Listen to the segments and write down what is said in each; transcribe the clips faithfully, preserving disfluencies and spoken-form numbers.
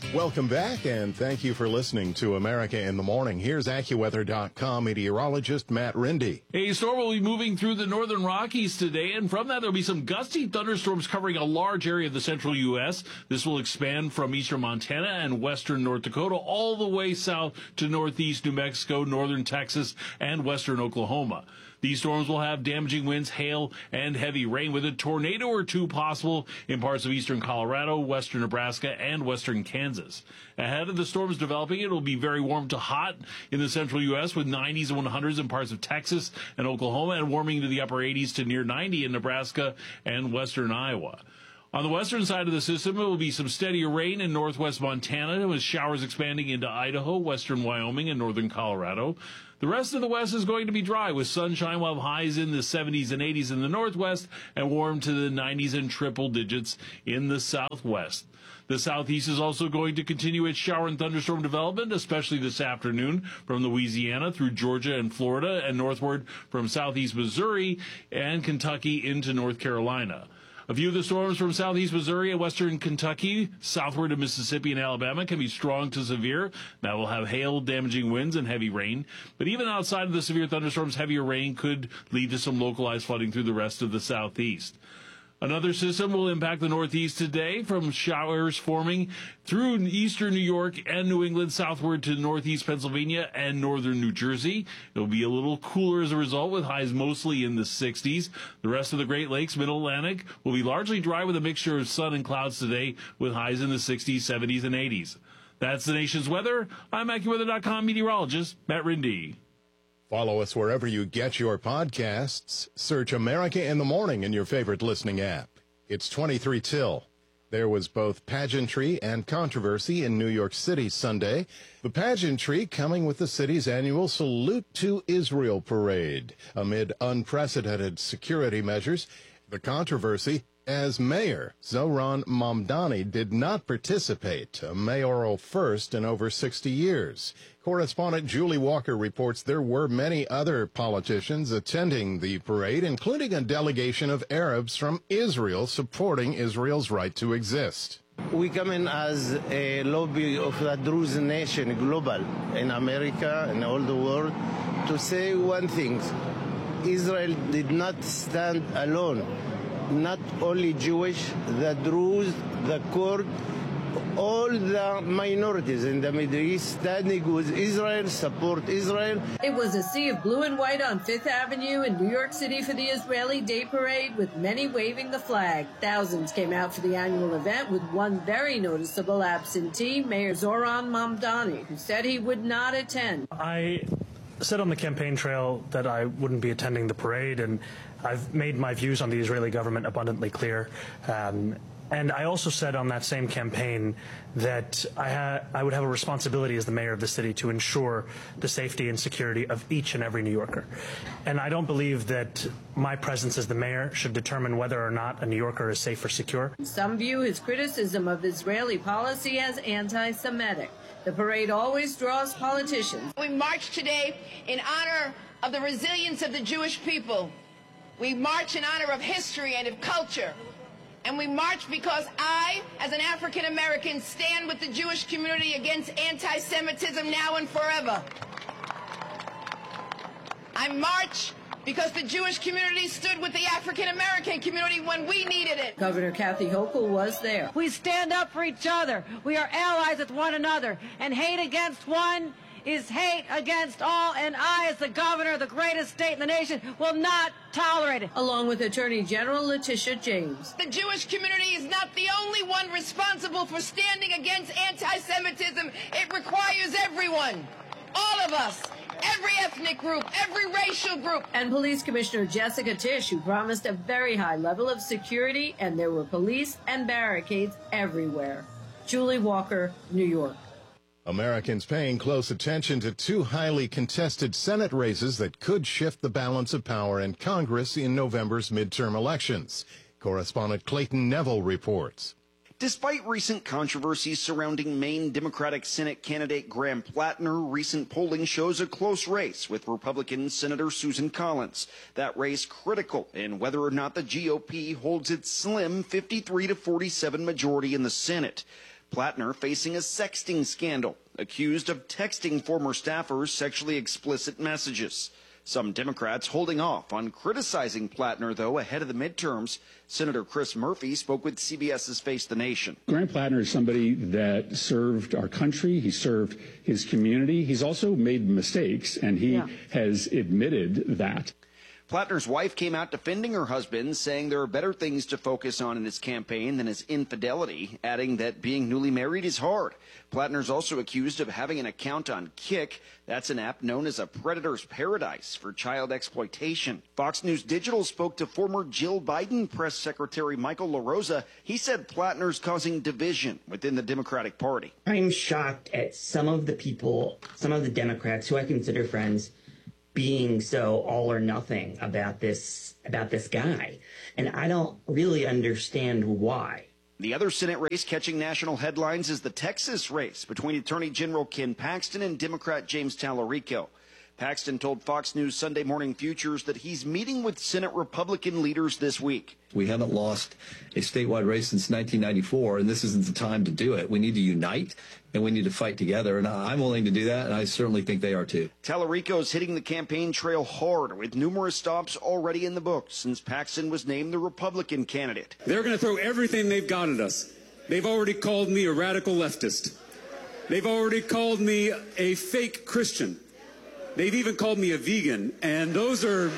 Welcome back, and thank you for listening to America in the Morning. Here's AccuWeather dot com meteorologist Matt Rindy. A storm will be moving through the northern Rockies today, and from that there'll be some gusty thunderstorms covering a large area of the central U S. This will expand from eastern Montana and western North Dakota all the way south to northeast New Mexico, northern Texas, and western Oklahoma. These storms will have damaging winds, hail, and heavy rain, with a tornado or two possible in parts of eastern Colorado, western Nebraska, and western Kansas. Ahead of the storms developing, it will be very warm to hot in the central U S, with nineties and one hundreds in parts of Texas and Oklahoma, and warming to the upper eighties to near ninety in Nebraska and western Iowa. On the western side of the system, it will be some steadier rain in northwest Montana, with showers expanding into Idaho, western Wyoming, and northern Colorado. The rest of the west is going to be dry, with sunshine, while highs in the seventies and eighties in the northwest, and warm to the nineties and triple digits in the southwest. The southeast is also going to continue its shower and thunderstorm development, especially this afternoon from Louisiana through Georgia and Florida, and northward from southeast Missouri and Kentucky into North Carolina. A few of the storms from southeast Missouri and western Kentucky, southward to Mississippi and Alabama, can be strong to severe. That will have hail, damaging winds, and heavy rain. But even outside of the severe thunderstorms, heavier rain could lead to some localized flooding through the rest of the southeast. Another system will impact the northeast today, from showers forming through eastern New York and New England southward to northeast Pennsylvania and northern New Jersey. It will be a little cooler as a result, with highs mostly in the sixties. The rest of the Great Lakes, Middle Atlantic, will be largely dry with a mixture of sun and clouds today, with highs in the sixties, seventies, and eighties. That's the nation's weather. I'm AccuWeather dot com meteorologist Matt Rindy. Follow us wherever you get your podcasts. Search America in the Morning in your favorite listening app. It's twenty-three till. There was both pageantry and controversy in New York City Sunday. The pageantry coming with the city's annual Salute to Israel parade amid unprecedented security measures. The controversy, as mayor, Zohran Mamdani did not participate, a mayoral first in over sixty years. Correspondent Julie Walker reports there were many other politicians attending the parade, including a delegation of Arabs from Israel supporting Israel's right to exist. We come in as a lobby of the Druze nation, global, in America and all the world, to say one thing. Israel did not stand alone. Not only Jewish, the Druze, the Kurd, all the minorities in the Middle East standing with Israel, support Israel. It was a sea of blue and white on Fifth Avenue in New York City for the Israeli Day Parade, with many waving the flag. Thousands came out for the annual event, with one very noticeable absentee, Mayor Zohran Mamdani, who said he would not attend. I said on the campaign trail that I wouldn't be attending the parade, and I've made my views on the Israeli government abundantly clear. Um, and I also said on that same campaign that I, ha- I would have a responsibility as the mayor of the city to ensure the safety and security of each and every New Yorker. And I don't believe that my presence as the mayor should determine whether or not a New Yorker is safe or secure. Some view his criticism of Israeli policy as anti-Semitic. The parade always draws politicians. We march today in honor of the resilience of the Jewish people. We march in honor of history and of culture. And we march because I, as an African American, stand with the Jewish community against anti-Semitism now and forever. I march because the Jewish community stood with the African American community when we needed it. Governor Kathy Hochul was there. We stand up for each other. We are allies with one another. And hate against one is hate against all. And I, as the governor of the greatest state in the nation, will not tolerate it. Along with Attorney General Letitia James. The Jewish community is not the only one responsible for standing against anti-Semitism. It requires everyone, all of us. Every ethnic group, every racial group. And Police Commissioner Jessica Tisch, who promised a very high level of security, and there were police and barricades everywhere. Julie Walker, New York. Americans paying close attention to two highly contested Senate races that could shift the balance of power in Congress in November's midterm elections. Correspondent Clayton Neville reports. Despite recent controversies surrounding Maine Democratic Senate candidate Graham Plattner, recent polling shows a close race with Republican Senator Susan Collins. That race critical in whether or not the G O P holds its slim fifty-three to forty-seven majority in the Senate. Plattner facing a sexting scandal, accused of texting former staffers sexually explicit messages. Some Democrats holding off on criticizing Plattner, though, ahead of the midterms. Senator Chris Murphy spoke with CBS's Face the Nation. Grant Plattner is somebody that served our country. He served his community. He's also made mistakes, and he yeah. has admitted that. Plattner's wife came out defending her husband, saying there are better things to focus on in his campaign than his infidelity, adding that being newly married is hard. Plattner's also accused of having an account on Kick. That's an app known as a predator's paradise for child exploitation. Fox News Digital spoke to former Jill Biden press secretary Michael LaRosa. He said Plattner's causing division within the Democratic Party. I'm shocked at some of the people, some of the Democrats who I consider friends, being so all or nothing about this about this guy. And I don't really understand why. The other Senate race catching national headlines is the Texas race between Attorney General Ken Paxton and Democrat James Tallarico. Paxton told Fox News Sunday Morning Futures that he's meeting with Senate Republican leaders this week. We haven't lost a statewide race since nineteen ninety-four, and this isn't the time to do it. We need to unite, and we need to fight together, and I'm willing to do that, and I certainly think they are too. Tallarico's hitting the campaign trail hard with numerous stops already in the books since Paxton was named the Republican candidate. They're going to throw everything they've got at us. They've already called me a radical leftist. They've already called me a fake Christian. They've even called me a vegan, and those are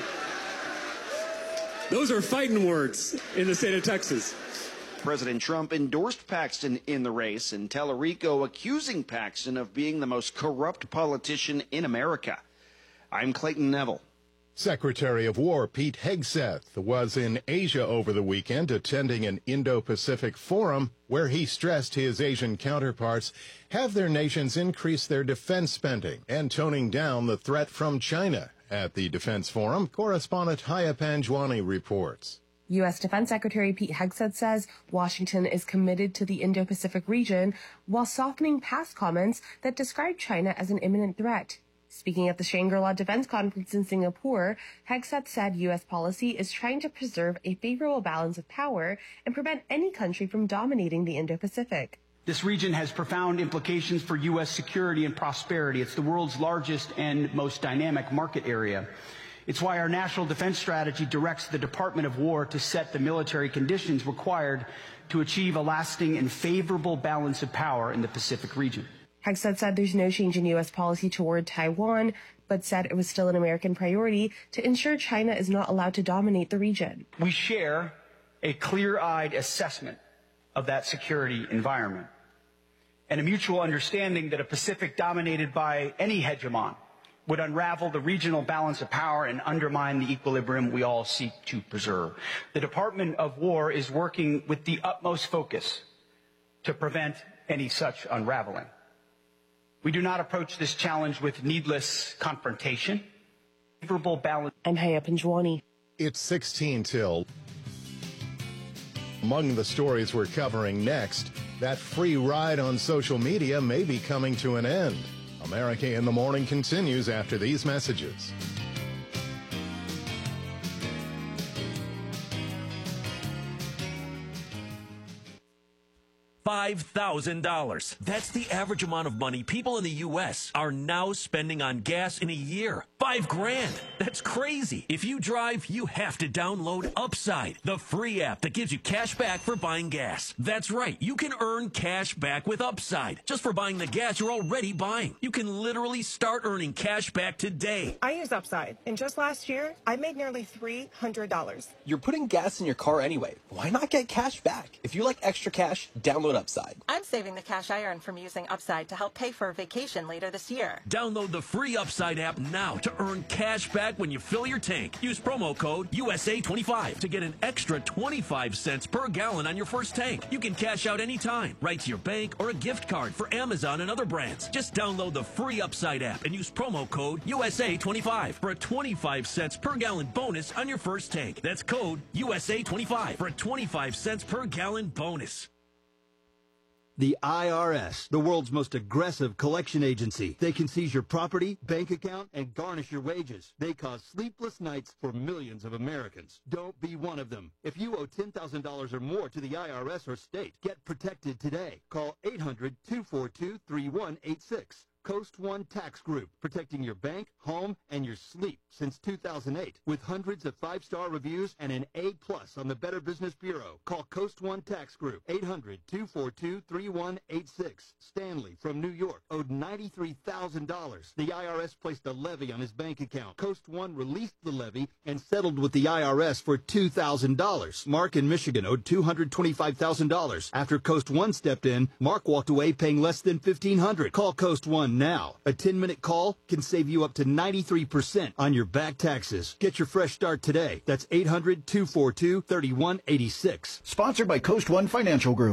those are fighting words in the state of Texas. President Trump endorsed Paxton in the race, and Tallarico accusing Paxton of being the most corrupt politician in America. I'm Clayton Neville. Secretary of War Pete Hegseth was in Asia over the weekend attending an Indo-Pacific forum where he stressed his Asian counterparts have their nations increase their defense spending and toning down the threat from China. At the Defense Forum, correspondent Haya Panjwani reports. U S Defense Secretary Pete Hegseth says Washington is committed to the Indo-Pacific region while softening past comments that describe China as an imminent threat. Speaking at the Shangri-La Defense Conference in Singapore, Hegseth said U S policy is trying to preserve a favorable balance of power and prevent any country from dominating the Indo-Pacific. This region has profound implications for U S security and prosperity. It's the world's largest and most dynamic market area. It's why our national defense strategy directs the Department of War to set the military conditions required to achieve a lasting and favorable balance of power in the Pacific region. Hegseth said there's no change in U S policy toward Taiwan, but said it was still an American priority to ensure China is not allowed to dominate the region. We share a clear-eyed assessment of that security environment and a mutual understanding that a Pacific dominated by any hegemon would unravel the regional balance of power and undermine the equilibrium we all seek to preserve. The Department of War is working with the utmost focus to prevent any such unraveling. We do not approach this challenge with needless confrontation. Favorable balance. I'm Haya Panjwani. It's sixteen till. Among the stories we're covering next, that free ride on social media may be coming to an end. America in the Morning continues after these messages. five thousand dollars. That's the average amount of money people in the U S are now spending on gas in a year. Five grand. That's crazy. If you drive, you have to download Upside, the free app that gives you cash back for buying gas. That's right. You can earn cash back with Upside just for buying the gas you're already buying. You can literally start earning cash back today. I use Upside, and just last year, I made nearly three hundred dollars. You're putting gas in your car anyway. Why not get cash back? If you like extra cash, download Upside. I'm saving the cash I earn from using Upside to help pay for a vacation later this year. Download the free Upside app now to earn cash back when you fill your tank. Use promo code U S A twenty-five to get an extra twenty-five cents per gallon on your first tank. You can cash out anytime, right to your bank or a gift card for Amazon and other brands. Just download the free Upside app and use promo code U S A twenty-five for a twenty-five cents per gallon bonus on your first tank. That's code U S A twenty-five for a twenty-five cents per gallon bonus. The I R S, the world's most aggressive collection agency. They can seize your property, bank account, and garnish your wages. They cause sleepless nights for millions of Americans. Don't be one of them. If you owe ten thousand dollars or more to the I R S or state, get protected today. Call eight hundred, two four two, three one eight six. Coast One Tax Group, protecting your bank, home, and your sleep since two thousand eight. With hundreds of five-star reviews and an A plus on the Better Business Bureau. Call Coast One Tax Group, eight hundred, two four two, three one eight six. Stanley from New York owed ninety-three thousand dollars. The I R S placed a levy on his bank account. Coast One released the levy and settled with the I R S for two thousand dollars. Mark in Michigan owed two hundred twenty-five thousand dollars. After Coast One stepped in, Mark walked away paying less than fifteen hundred dollars. Call Coast One now. A ten-minute call can save you up to ninety-three percent on your back taxes. Get your fresh start today. That's eight hundred, two four two, three one eight six. Sponsored by Coast One Financial Group.